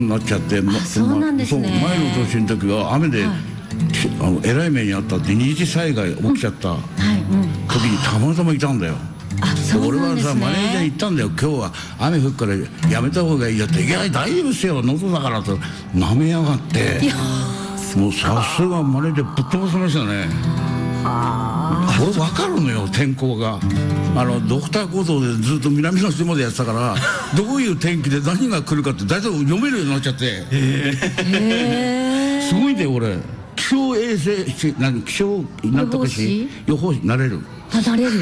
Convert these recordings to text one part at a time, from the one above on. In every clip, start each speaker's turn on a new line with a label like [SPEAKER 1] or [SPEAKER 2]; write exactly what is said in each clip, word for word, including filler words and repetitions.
[SPEAKER 1] なっちゃって、ま、
[SPEAKER 2] そうなんですね。
[SPEAKER 1] そう、前の年の時は雨で、はい、あのえらい目にあったって二次災害起きちゃった、うん、はい、うん、時にたまたまいたんだよ。
[SPEAKER 2] あ、そうなんですね。
[SPEAKER 1] 俺はさマネージャーに言ったんだよ、今日は雨降るからやめた方がいいよって。いや大丈夫ですよ喉だからとなめやがって、いやもうさすがマネージャーぶっ飛ばせましたね。はあ、俺分かるのよ天候が。あのドクターコートでずっと南の島でやってたからどういう天気で何が来るかって大体読めるようになっちゃって、へえすごいんだよ俺。気象衛星何気象なんとかし予報士なれる。
[SPEAKER 2] あ、なれる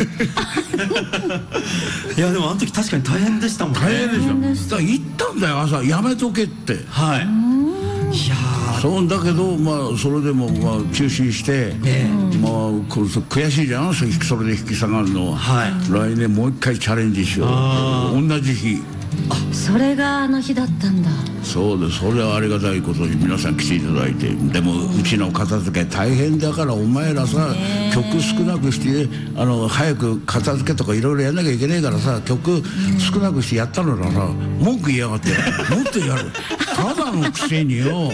[SPEAKER 3] いやでもあの時確かに大変でしたもんね。
[SPEAKER 1] 大変でしょ。だから言ったんだよ朝やめとけって。はい。いやそうだけどまあそれでもまあ中止して、えー、まあこれ悔しいじゃんそれで引き下がるのは、はい、来年もう一回チャレンジしよう。同じ日。
[SPEAKER 2] あ、それがあの日だったんだ。
[SPEAKER 1] そうです。それはありがたいことに皆さん来ていただいて。でもうちの片付け大変だからお前らさ曲少なくしてあの早く片付けとかいろいろやんなきゃいけないからさ曲少なくしてやったのらさ文句言いやがってもっとやるただのくせによ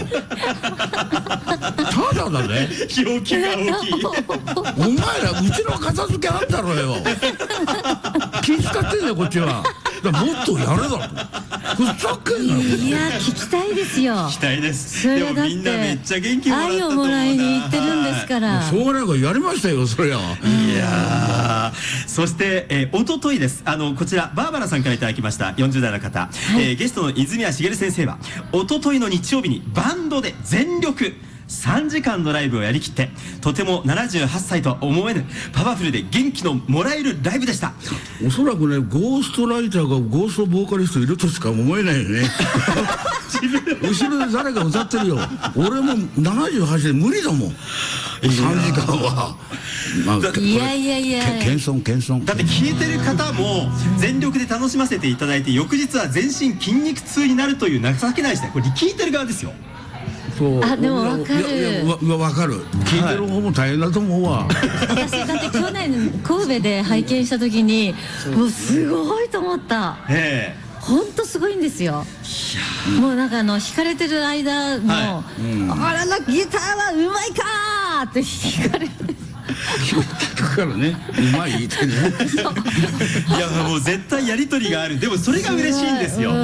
[SPEAKER 1] ただだね
[SPEAKER 3] 表記が大きい
[SPEAKER 1] お前らうちの片付けあんだろうよ気遣ってんだよこっちは。もっとやれだろふざけんなよ。
[SPEAKER 2] いや聞きたいですよ。
[SPEAKER 3] 聞きたいです。でもみんなめっちゃ元気もらったと思うな。
[SPEAKER 2] 愛をもらいに行ってるんですから。
[SPEAKER 1] しょうがないからやりましたよそりゃ。
[SPEAKER 3] いやそして、えー、おとといです。あのこちらバーバラさんからいただきましたよんじゅう代の方、はい、えー、ゲストの泉谷しげる先生はおとといの日曜日にバンドで全力さんじかんのライブをやりきってとてもななじゅうはっさいとは思えぬパワフルで元気のもらえるライブでした。
[SPEAKER 1] おそらくねゴーストライターがゴーストボーカリストいるとしか思えないよね後ろで誰か歌ってるよ。俺もななじゅうはちで無理だもんさんじかんは。まあ、
[SPEAKER 2] いやいやいや
[SPEAKER 1] 謙遜謙遜
[SPEAKER 3] だって聞いてる方も全力で楽しませていただいて翌日は全身筋肉痛になるという情けないですね。これ聞いてる側ですよ。
[SPEAKER 1] そう
[SPEAKER 2] あでも分かる。
[SPEAKER 1] いやいや分かる。聞いてる方も大変だと思うわ。
[SPEAKER 2] 私だって去年神戸で拝見した時にもうすごいと思った。本当すごいんですよ。もうなんかあの弾かれてる間も、はい、うん、あららギターはうまいかーって弾かれて。
[SPEAKER 1] 聞くからねうまいってね
[SPEAKER 3] いやもう絶対やり取りがある。でもそれが嬉しいんですよ、うん、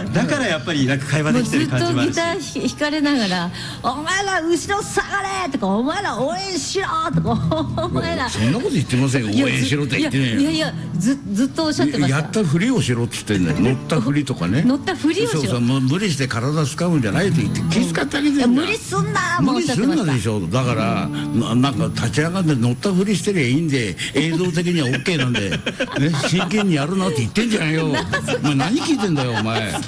[SPEAKER 3] だからやっぱりなんか会話できてる感じもあるし
[SPEAKER 2] ずっとギター弾かれながら「お前ら後ろ下がれ!」とか「お前ら応援しろ!」とか「お前ら」
[SPEAKER 1] そんなこと言ってませんよ。応援しろって言ってねえよ。
[SPEAKER 2] いやいやずずっとおっしゃってました。
[SPEAKER 1] やったふりをしろっつってんだよ。乗ったふりとかね
[SPEAKER 2] 乗ったふりをしろ。
[SPEAKER 1] そうそうもう無理して体使うんじゃないと言って気遣ってあげてんだよ。
[SPEAKER 2] 無理すんなもうおっしゃってました。
[SPEAKER 1] 無理すんなでしょ。だからななんか立ち上がって乗ったふりしてりゃいいんで映像的には オーケー なんで、ね、真剣にやるなって言ってんじゃないよ。お前何聞いてんだよお前。
[SPEAKER 3] さ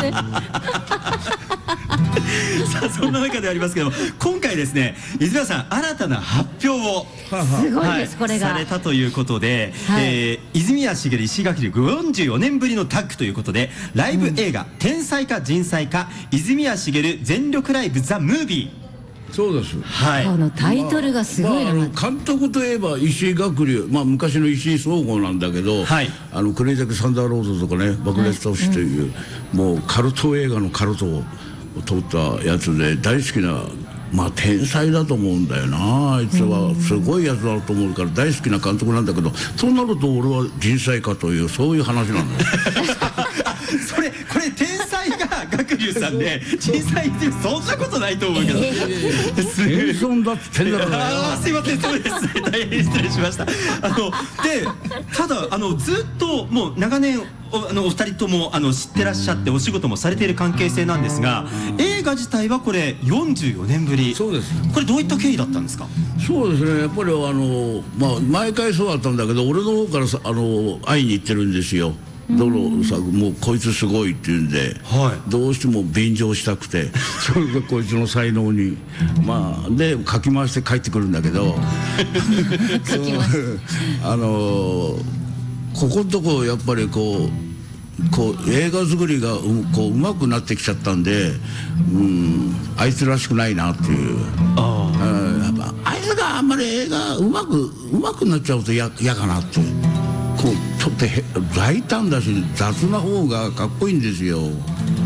[SPEAKER 3] あそんな中でありますけど今回ですね泉谷さん新たな発表を
[SPEAKER 2] すごいです、これが
[SPEAKER 3] されたということで、はい、えー、泉谷しげる石井垣力よんじゅうよねんぶりのタッグということでライブ映画、うん、天才か人才か泉谷しげる全力ライブザ・ムービー。
[SPEAKER 1] そうです。
[SPEAKER 2] はい。このタイトルがすごいな。
[SPEAKER 1] まあ、監督といえば石井学龍、まあ昔の石井総合なんだけど、はい、あのクレイジャーサンダーロードとかね、爆裂都市という、はい、うん、もうカルト映画のカルトを撮ったやつで大好きな。まあ天才だと思うんだよな。あいつはすごいやつだと思うから大好きな監督なんだけど、そうなると俺は人才かというそういう話なのよ。
[SPEAKER 3] それこれ天才が学龍さんで人才ってそんなことないと思うけど。
[SPEAKER 1] 謙遜だっつってんだから
[SPEAKER 3] ああすいませんそうです。大変失礼しました。あのでただあのずっともう長年おあのお二人ともあの知ってらっしゃってお仕事もされている関係性なんですが、映画自体はこれよんじゅうよねんぶり。
[SPEAKER 1] そうです。
[SPEAKER 3] これどういった経緯だったんですか。
[SPEAKER 1] そうですね、やっぱりあのまあ毎回そうだったんだけど俺の方からさあの会いに行ってるんですよ。どのさもうこいつすごいって言うんで、はい、どうしても便乗したくてそれでこいつの才能にまあでかき回して帰ってくるんだけどあのここのとこやっぱりこうこう映画作りがうこううまくなってきちゃったんで、うん、あいつらしくないなっていう。ああ、やっぱあいつがあんまり映画うまくうまくなっちゃうと嫌かなって。こうちょっと大胆だし雑な方がかっこいいんですよ。で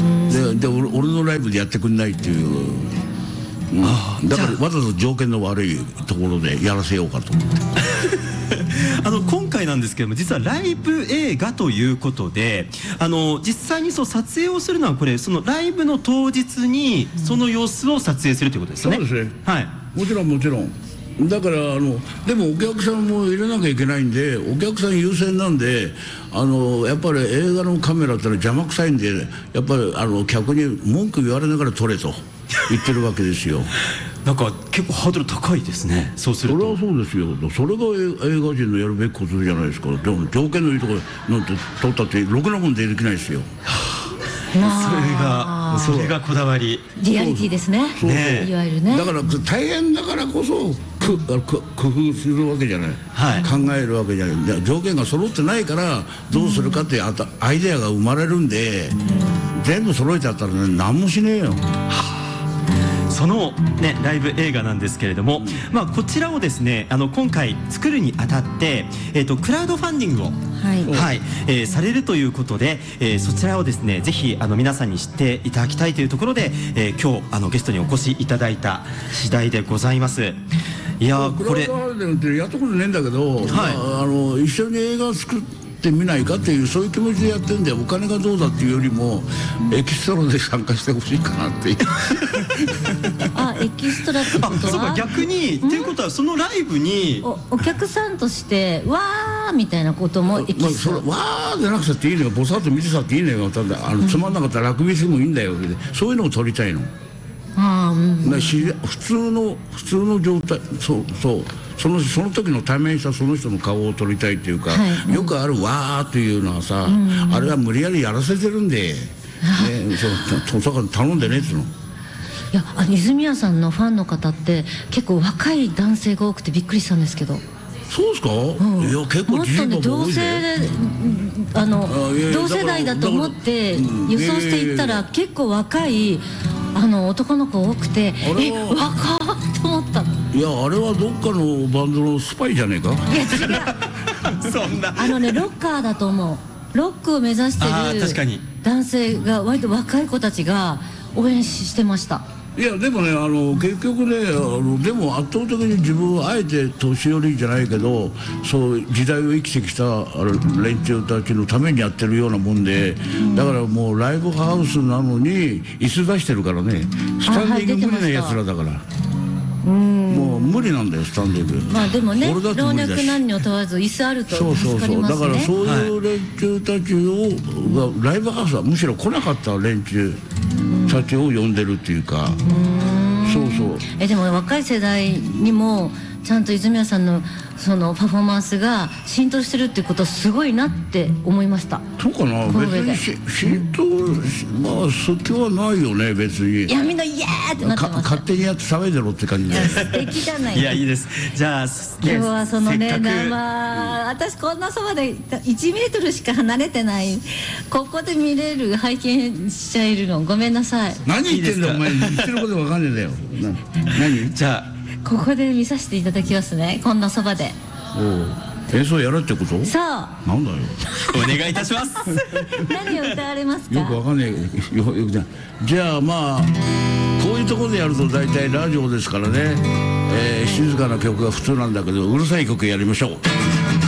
[SPEAKER 1] で俺俺のライブでやってくんないっていう、うん、だからわざと条件の悪いところでやらせようかと思って
[SPEAKER 3] あの今回なんですけども、実はライブ映画ということで、あの実際にそう撮影をするのはこれそのライブの当日にその様子を撮影するということですよね。
[SPEAKER 1] そうですね、
[SPEAKER 3] はい、
[SPEAKER 1] もちろんもちろん。だからあのでもお客さんも入れなきゃいけないんで、お客さん優先なんで、あのやっぱり映画のカメラってのは邪魔くさいんで、やっぱりあの客に文句言われながら撮れと言ってるわけですよ。
[SPEAKER 3] なんか結構ハードル高いですね。そうすると
[SPEAKER 1] それはそうですよ。それが映画人のやるべきことじゃないですか。でも条件のいいところなんて撮ったってろくなもんでできないですよ。
[SPEAKER 3] それがそれがこだわり、
[SPEAKER 2] リアリティですね。いわゆるね。
[SPEAKER 1] だから大変だからこそ工夫するわけじゃない、はい、考えるわけじゃない。条件が揃ってないからどうするかってあたアイデアが生まれるんで、うん、全部揃えちゃったらね、何もしねえよ。
[SPEAKER 3] その、ね、ライブ映画なんですけれども、まあ、こちらをですね、あの今回作るにあたって、えー、とクラウドファンディングを、はいはいえー、されるということで、えー、そちらをですねぜひあの皆さんに知っていただきたいというところで、えー、今日あのゲストにお越しいただいた次第でございます。いやーこれ
[SPEAKER 1] クラウドファンディングってやったことねえんだけど、はいまあ、あの一緒に映画を作ってってみないかっていう、そういう気持ちでやってるんで、お金がどうだっていうよりもエキストラで参加してほしいかなっていう
[SPEAKER 2] あ、エキストラってことは、あ、
[SPEAKER 3] そうか、逆にっていうことはそのライブに
[SPEAKER 2] お, お客さんとしてわーみたいなこともエキストラ、
[SPEAKER 1] まあ、わーじゃなくていいのよ、ぼさっと見てたっていいのよ、ただあのつまんなかったら楽見してもいいんだよ、そういうのを撮りたいの。あ、うん、普通の普通の状態、そうそうそのその時の対面したその人の顔を撮りたいっていうか、はい、よくあるわーっていうのはさ、うん、あれは無理やりやらせてるんで、ね、そうそう頼んでねえっつうの。
[SPEAKER 2] いや、あの泉谷さんのファンの方って結構若い男性が多くてびっくりしたんですけど。
[SPEAKER 1] そうですか、うん、いや結構
[SPEAKER 2] もっとね、同性であの同世代だと思って予想していったら結構若いあの男の子多くて、え、若っと思った。
[SPEAKER 1] いや、あれはどっかのバンドのスパイじゃねえか。いや
[SPEAKER 2] 違うそんなあのね、ロッカーだと思う。ロックを目指してる男性が割と若い子たちが応援してました。
[SPEAKER 1] いやでもね、あの結局ね、あのでも圧倒的に自分はあえて年寄りじゃないけど、そう時代を生きてきた連中たちのためにやってるようなもんで、だからもうライブハウスなのに椅子出してるからね、スタンディング無理なやつらだから。もう無理なんだよ、スタンディング。
[SPEAKER 2] まあでもね、老若男女問わず椅子あると助かりますね。
[SPEAKER 1] そうそうそう、だからそういう連中たちを、がライブハウスはむしろ来なかった連中たちを呼んでるっていうか。そうそう。
[SPEAKER 2] え、でも若い世代にもちゃんと泉谷さんのそのパフォーマンスが浸透してるっていうことはすごいなって思いました。
[SPEAKER 1] そうかな、別に浸透、まあそっちはないよね、別に。い
[SPEAKER 2] や、みんなイエーってなってました。
[SPEAKER 1] 勝手にやって騒いでろって感じで。
[SPEAKER 2] 素敵じゃない。
[SPEAKER 3] いや、いいです。じゃあ
[SPEAKER 2] 今日はそのね、まあ私こんなそばでいちメートルしか離れてない、ここで見れる、拝見しちゃえるの、ごめんなさい。
[SPEAKER 1] 何言ってんだお前、言ってることわかんねえんだよ。何？
[SPEAKER 3] じゃあ
[SPEAKER 2] ここで見させていただきますね、こんなそばで。
[SPEAKER 1] お演奏やるってこと？
[SPEAKER 2] そう。
[SPEAKER 1] なんだよ。
[SPEAKER 3] お願いいたします。
[SPEAKER 2] 何を歌われますか？
[SPEAKER 1] よくわかんない。よよくじゃじゃあまあこういうところでやると大体ラジオですからね、えー、静かな曲が普通なんだけど、うるさい曲やりましょう。